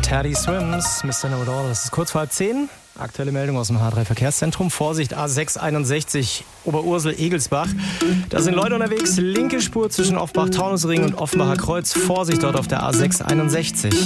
Teddy Swims, Mr. Know It All. Es ist kurz vor 10:30. Aktuelle Meldung aus dem H3 Verkehrszentrum. Vorsicht, A661 Oberursel-Egelsbach. Da sind Leute unterwegs. Linke Spur zwischen Offenbach-Taunusring und Offenbacher Kreuz. Vorsicht dort auf der A661.